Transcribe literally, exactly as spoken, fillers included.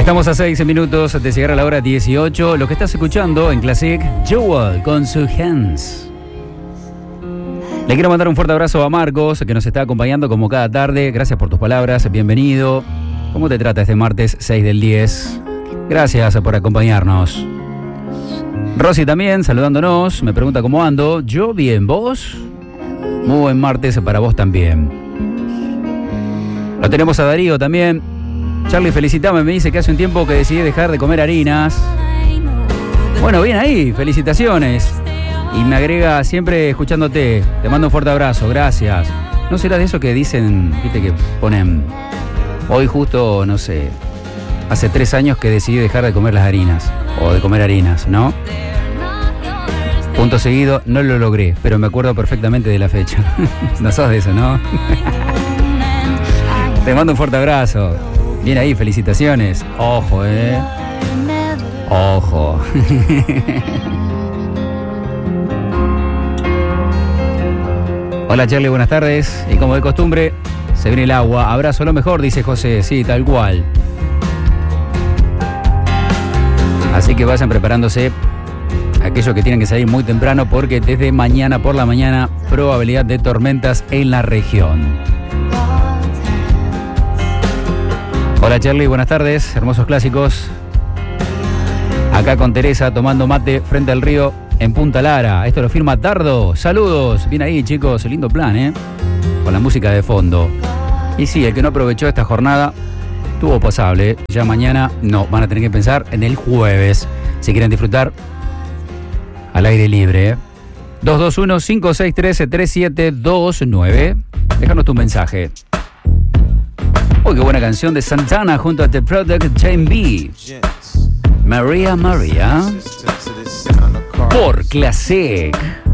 Estamos a seis minutos de llegar a la hora dieciocho. Lo que estás escuchando en Classic, Jewel con su Hands. Le quiero mandar un fuerte abrazo a Marcos, que nos está acompañando como cada tarde. Gracias por tus palabras, bienvenido. ¿Cómo te trata este martes seis del diez? Gracias por acompañarnos. Rosy también, saludándonos, me pregunta cómo ando. Yo bien, ¿vos? Muy buen martes para vos también. Lo tenemos a Darío también. Charlie, felicitame, me dice que hace un tiempo que decidí dejar de comer harinas. Bueno, bien ahí, felicitaciones. Y me agrega siempre escuchándote. Te mando un fuerte abrazo, gracias. ¿No será de eso que dicen, viste, que ponen hoy justo, no sé, hace tres años que decidí dejar de comer las harinas? O de comer harinas, ¿no? Punto seguido, no lo logré, pero me acuerdo perfectamente de la fecha. No sos de eso, ¿no? Te mando un fuerte abrazo. Bien ahí, felicitaciones. Ojo, eh. Ojo. Hola Charlie, buenas tardes. Y como de costumbre, se viene el agua. Abrazo lo mejor, dice José. Sí, tal cual. Así que vayan preparándose aquellos que tienen que salir muy temprano, porque desde mañana por la mañana probabilidad de tormentas en la región. Hola Charlie, buenas tardes, hermosos clásicos. Acá con Teresa tomando mate frente al río en Punta Lara. Esto lo firma Tardo. Saludos. Bien ahí, chicos, lindo plan, ¿eh? Con la música de fondo. Y sí, el que no aprovechó esta jornada estuvo pasable. Ya mañana no, van a tener que pensar en el jueves si quieren disfrutar al aire libre, ¿eh? dos dos uno, cinco seis uno tres, tres siete dos nueve. Déjanos tu mensaje. Uy, qué buena canción de Santana junto a The Product Jamie B. Maria Maria por Classic.